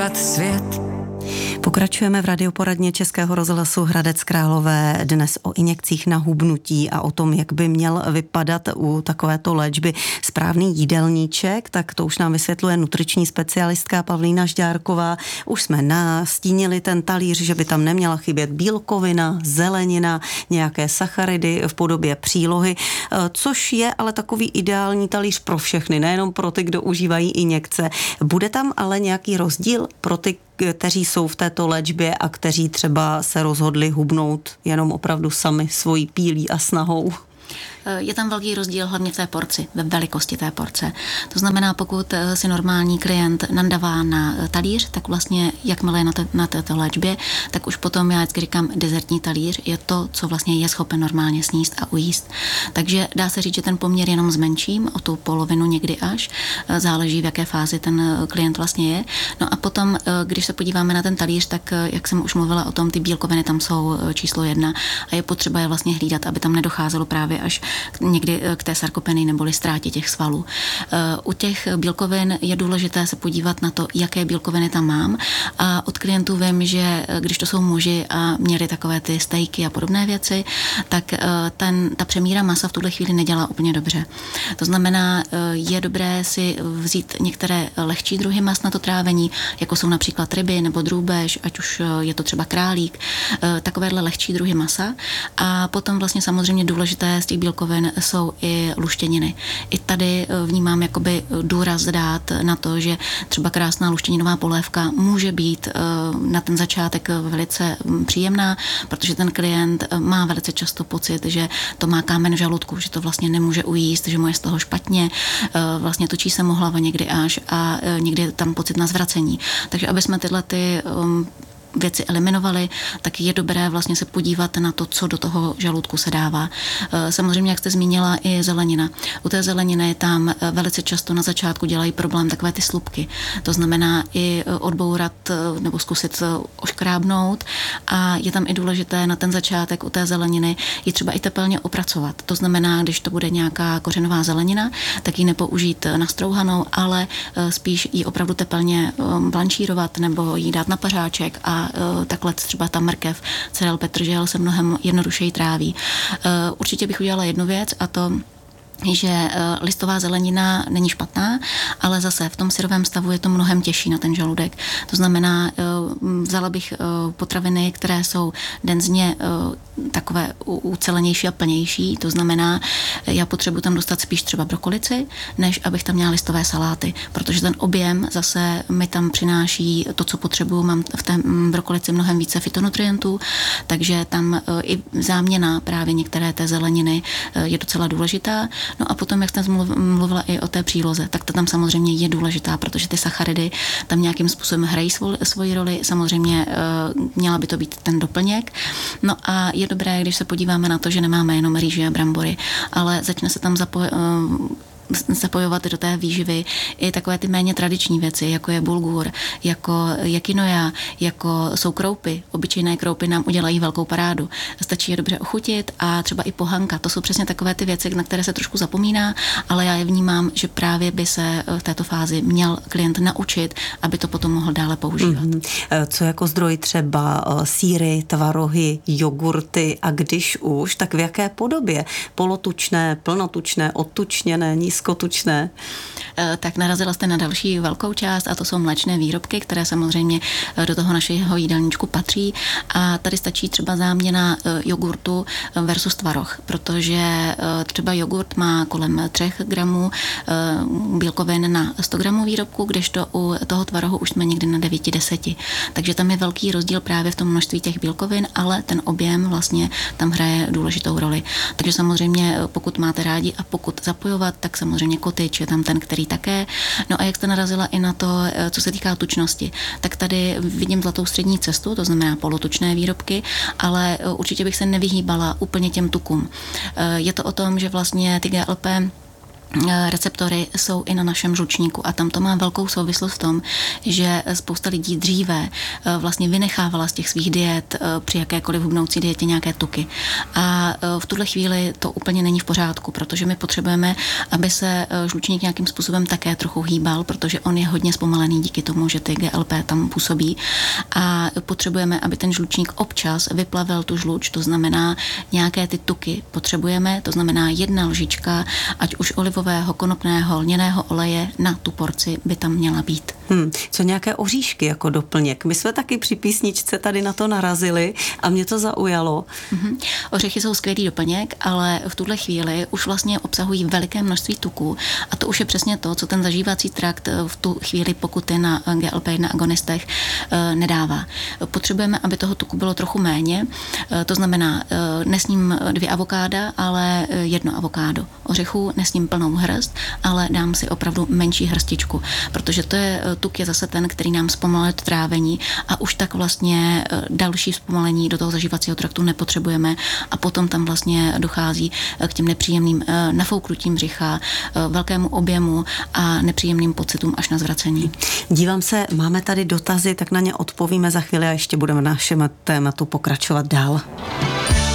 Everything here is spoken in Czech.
Svět. Pokračujeme v radioporadně Českého rozhlasu Hradec Králové dnes o injekcích na hubnutí a o tom, jak by měl vypadat u takovéto léčby správný jídelníček, tak to už nám vysvětluje nutriční specialistka Pavlína Žďárková. Už jsme nastínili ten talíř, že by tam neměla chybět bílkovina, zelenina, nějaké sacharidy v podobě přílohy, což je ale takový ideální talíř pro všechny, nejenom pro ty, kdo užívají injekce. Bude tam ale nějaký rozdíl pro ty, kteří jsou v této léčbě a kteří třeba se rozhodli hubnout jenom opravdu sami svojí pílí a snahou? Je tam velký rozdíl hlavně v té porci, ve velikosti té porce. To znamená, pokud si normální klient nandavá na talíř, tak vlastně jakmile je na této léčbě, tak už potom, já vždycky říkám, dezertní talíř je to, co vlastně je schopen normálně sníst a ujíst. Takže dá se říct, že ten poměr jenom zmenším o tu polovinu někdy až, záleží, v jaké fázi ten klient vlastně je. No a potom, když se podíváme na ten talíř, tak jak jsem už mluvila o tom, ty bílkoviny tam jsou číslo 1 a je potřeba je vlastně hlídat, aby tam nedocházelo právě až někdy k té sarkopenii neboli ztrátě těch svalů. U těch bílkovin je důležité se podívat na to, jaké bílkoviny tam mám, a od klientů vím, že když to jsou muži a měli takové ty stejky a podobné věci, tak ta přemíra masa v tuhle chvíli nedělá úplně dobře. To znamená, je dobré si vzít některé lehčí druhy mas na to trávení, jako jsou například ryby nebo drůbež, ať už je to třeba králík, takovéhle lehčí druhy masa, a potom vlastně samozřejmě důležité z těch bílkovin jsou i luštěniny. I tady vnímám jakoby důraz dát na to, že třeba krásná luštěninová polévka může být na ten začátek velice příjemná, protože ten klient má velice často pocit, že to má kámen v žaludku, že to vlastně nemůže ujíst, že mu je z toho špatně, vlastně točí se mu hlava někdy až a někdy je tam pocit na zvracení. Takže aby jsme tyhle ty věci eliminovali, tak je dobré vlastně se podívat na to, co do toho žaludku se dává. Samozřejmě, jak jste zmínila, i zelenina. U té zeleniny tam velice často na začátku dělají problém takové ty slupky. To znamená i odbourat nebo zkusit oškrábnout, a je tam i důležité na ten začátek u té zeleniny ji třeba i tepelně opracovat. To znamená, když to bude nějaká kořenová zelenina, tak ji nepoužít nastrouhanou, ale spíš ji opravdu tepelně blanšírovat nebo ji dát na pařáček, a takhle třeba ta mrkev, cerel, petržel se mnohem jednodušeji tráví. Určitě bych udělala jednu věc, a to že listová zelenina není špatná, ale zase v tom syrovém stavu je to mnohem těžší na ten žaludek. To znamená, vzala bych potraviny, které jsou denzně takové ucelenější a plnější. To znamená, já potřebuji tam dostat spíš třeba brokolici, než abych tam měla listové saláty, protože ten objem zase mi tam přináší to, co potřebuji. Mám v té brokolici mnohem více fytonutrientů, takže tam i záměna právě některé té zeleniny je docela důležitá. No a potom, jak jste mluvila i o té příloze, tak to tam samozřejmě je důležitá, protože ty sacharidy tam nějakým způsobem hrají svoji roli. Samozřejmě měla by to být ten doplněk. No a je dobré, když se podíváme na to, že nemáme jenom rýži a brambory, ale začne se tam zapojovat do té výživy i takové ty méně tradiční věci, jako je bulgur, jako je quinoa, jako jsou kroupy. Obyčejné kroupy nám udělají velkou parádu. Stačí je dobře ochutit, a třeba i pohanka. To jsou přesně takové ty věci, na které se trošku zapomíná, ale já je vnímám, že právě by se v této fázi měl klient naučit, aby to potom mohl dále používat. Co jako zdroj třeba sýry, tvarohy, jogurty, a když už, tak v jaké podobě? Polotučné, plnotučné, odtučněné, nízkotučné? Tak narazila jste na další velkou část, a to jsou mléčné výrobky, které samozřejmě do toho našeho jídelníčku patří, a tady stačí třeba záměna jogurtu versus tvaroh, protože třeba jogurt má kolem 3 gramů bílkovin na 100 gramů výrobku, kdežto u toho tvarohu už jsme někdy na 9-10. Takže tam je velký rozdíl právě v tom množství těch bílkovin, ale ten objem vlastně tam hraje důležitou roli. Takže samozřejmě, pokud máte rádi a pokud zapojovat, tak samozřejmě kotyč je tam ten, který také. No a jak jste narazila i na to, co se týká tučnosti, tak tady vidím zlatou střední cestu, to znamená polotučné výrobky, ale určitě bych se nevyhýbala úplně těm tukům. Je to o tom, že vlastně ty GLP receptory jsou i na našem žlučníku a tam to má velkou souvislost v tom, že spousta lidí dříve vlastně vynechávala z těch svých diet při jakékoliv hubnoucí dietě nějaké tuky. A v tuhle chvíli to úplně není v pořádku, protože my potřebujeme, aby se žlučník nějakým způsobem také trochu hýbal, protože on je hodně zpomalený díky tomu, že ty GLP tam působí a potřebujeme, aby ten žlučník občas vyplavil tu žluč, to znamená nějaké ty tuky potřebujeme, to znamená 1 lžička, ať už olivového, konopného, lněného oleje na tu porci by tam měla být. Co nějaké oříšky jako doplněk? My jsme taky při písničce tady na to narazili a mě to zaujalo. Ořechy jsou skvělý doplněk, ale v tuhle chvíli už vlastně obsahují veliké množství tuků a to už je přesně to, co ten zažívací trakt v tu chvíli, pokud je na GLP-1 agonistech, nedává. Potřebujeme, aby toho tuku bylo trochu méně, to znamená, nesním 2 avokáda, ale 1 avokádo. Ořechů nesním plnou hrst, ale dám si opravdu menší hrstičku, protože tuk je zase ten, který nám zpomaluje trávení a už tak vlastně další zpomalení do toho zažívacího traktu nepotřebujeme a potom tam vlastně dochází k těm nepříjemným nafouknutím břicha, velkému objemu a nepříjemným pocitům až na zvracení. Dívám se, máme tady dotazy, tak na ně odpovíme za chvíli a ještě budeme na našem tématu pokračovat dál.